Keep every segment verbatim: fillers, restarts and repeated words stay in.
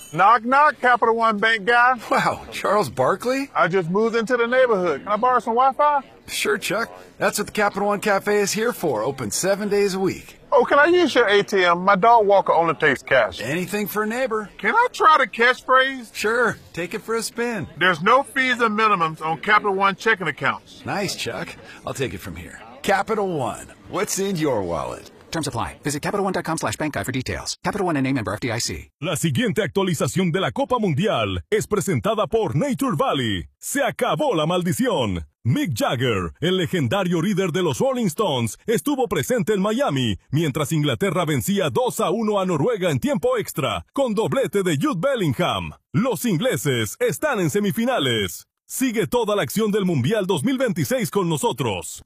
Knock, knock, Capital One Bank guy. Wow, Charles Barkley? I just moved into the neighborhood. Can I borrow some Wi-Fi? Sure, Chuck. That's what the Capital One Cafe is here for, open seven days a week. Oh, can I use your A T M? My dog walker only takes cash. Anything for a neighbor. Can I try the catchphrase? Sure, take it for a spin. There's no fees or minimums on Capital One checking accounts. Nice, Chuck. I'll take it from here. Capital One. What's in your wallet? Terms apply. Visit Capital One dot com slash bank guide for details. Capital One and name member F D I C. La siguiente actualización de la Copa Mundial es presentada por Nature Valley. Se acabó la maldición. Mick Jagger, el legendario líder de los Rolling Stones, estuvo presente en Miami, mientras Inglaterra vencía dos a uno a Noruega en tiempo extra, con doblete de Jude Bellingham. Los ingleses están en semifinales. Sigue toda la acción del Mundial dos mil veintiséis con nosotros.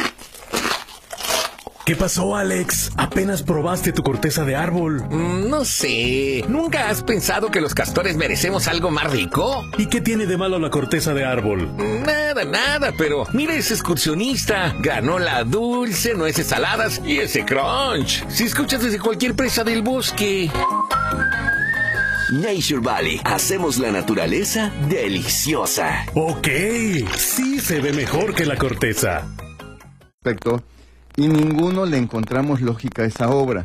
¿Qué pasó, Alex? ¿Apenas probaste tu corteza de árbol? Mm, no sé. ¿Nunca has pensado que los castores merecemos algo más rico? ¿Y qué tiene de malo la corteza de árbol? Nada, nada, pero mira ese excursionista. Granola dulce, nueces saladas y ese crunch. Si escuchas desde cualquier presa del bosque. Nature Valley. Hacemos la naturaleza deliciosa. Ok, sí se ve mejor que la corteza. Perfecto. Y ninguno le encontramos lógica a esa obra.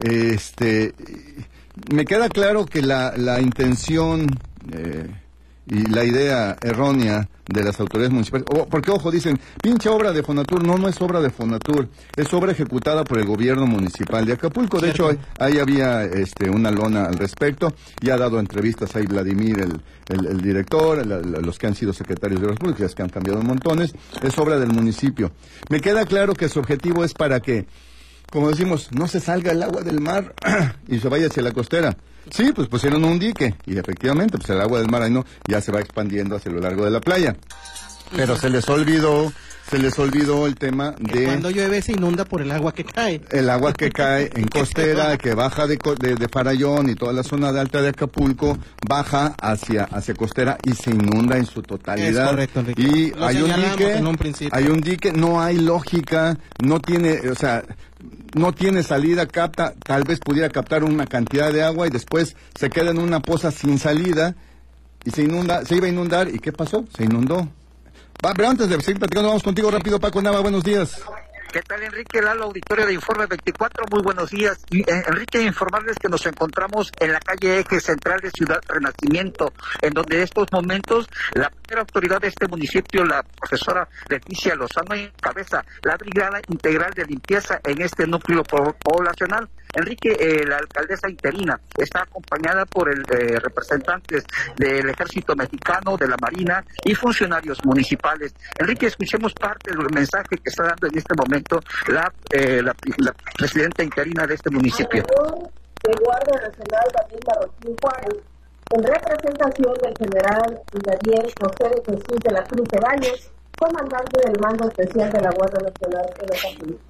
Este, me queda claro que la, la intención eh, y la idea errónea de las autoridades municipales, oh, porque ojo, dicen, pinche obra de Fonatur. No, no es obra de Fonatur, es obra ejecutada por el gobierno municipal de Acapulco. De hecho, ahí había este, una lona al respecto, y ha dado entrevistas ahí Vladimir, el, el, el director, la, la, los que han sido secretarios de las públicas, que han cambiado montones. Es obra del municipio. Me queda claro que su objetivo es para que, como decimos, no se salga el agua del mar y se vaya hacia la costera. Sí, pues pusieron un dique, y efectivamente, pues el agua del mar ahí no, ya se va expandiendo hacia lo largo de la playa. Pero se les olvidó, se les olvidó el tema de... Cuando llueve se inunda por el agua que cae. El agua que cae en costera, que baja de, de, de Farallón y toda la zona de alta de Acapulco, baja hacia, hacia costera y se inunda en su totalidad. Es correcto, Enrique. Y Lo hay un dique, en un principio. hay un dique, no hay lógica, no tiene, o sea... no tiene salida, capta, tal vez pudiera captar una cantidad de agua y después se queda en una poza sin salida y se inunda, se iba a inundar. ¿Y qué pasó? Se inundó. Va, pero antes de seguir platicando, vamos contigo rápido, Paco Nava, buenos días. ¿Qué tal, Enrique? Lalo, auditorio de Informe veinticuatro, muy buenos días. Y, eh, Enrique, informarles que nos encontramos en la calle Eje Central de Ciudad Renacimiento, en donde en estos momentos la primera autoridad de este municipio, la profesora Leticia Lozano, encabeza la brigada integral de limpieza en este núcleo poblacional. Enrique, eh, la alcaldesa interina está acompañada por el eh, representantes del Ejército Mexicano, de la Marina y funcionarios municipales. Enrique, escuchemos parte del mensaje que está dando en este momento la, eh, la, la presidenta interina de este municipio. De Guardia Nacional Daniel Marroquín Juárez, en representación del general Daniel José Jesús de la Cruz Ceballos, comandante del Mando Especial de la Guardia Nacional en Acapulco.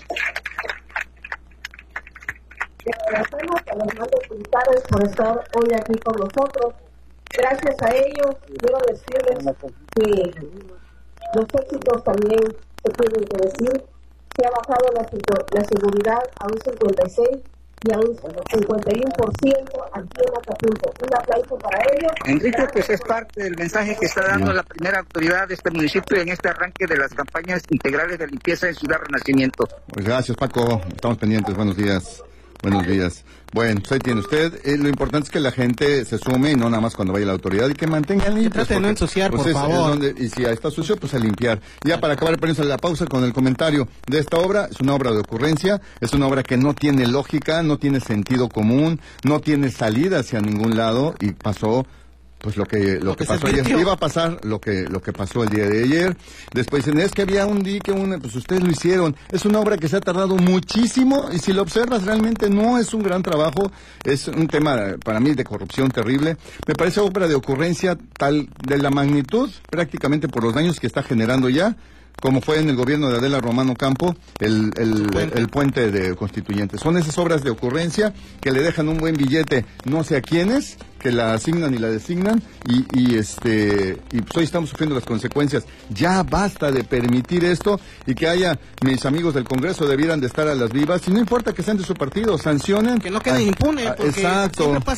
Agradecemos a los mandos militares por estar hoy aquí con nosotros. Gracias a ellos, quiero decirles que los éxitos también se tienen que decir. Se ha bajado la, la seguridad a un cincuenta y seis y a un cincuenta y uno por ciento aquí en Acapulco. Un aplauso para ellos. Enrique, pues es parte del mensaje que está dando la primera autoridad de este municipio en este arranque de las campañas integrales de limpieza en Ciudad Renacimiento. Pues gracias, Paco. Estamos pendientes. Buenos días. Buenos días. Bueno, pues ahí tiene usted. Eh, lo importante es que la gente se sume y no nada más cuando vaya la autoridad y que mantengan limpios. Trate de no ensuciar, pues por es, favor. Es donde, y si está sucio, pues a limpiar. Ya para acabar, ponerse la pausa con el comentario de esta obra. Es una obra de ocurrencia, es una obra que no tiene lógica, no tiene sentido común, no tiene salida hacia ningún lado y pasó... Pues lo que lo, lo que, que pasó ayer, iba a pasar lo que lo que pasó el día de ayer. Después dicen, es que había un dique, una, pues ustedes lo hicieron. Es una obra que se ha tardado muchísimo y si lo observas realmente no es un gran trabajo, es un tema para mí de corrupción terrible. Me parece obra de ocurrencia tal de la magnitud, prácticamente por los daños que está generando ya, como fue en el gobierno de Adela Romano Campo, el, el, puente. el puente de Constituyentes. Son esas obras de ocurrencia que le dejan un buen billete, no sé a quiénes, que la asignan y la designan, y, y este y pues hoy estamos sufriendo las consecuencias. Ya basta de permitir esto, y que haya, mis amigos del Congreso debieran de estar a las vivas, y no importa que sean de su partido, sancionen. Que no queden impunes, porque exacto. siempre pasa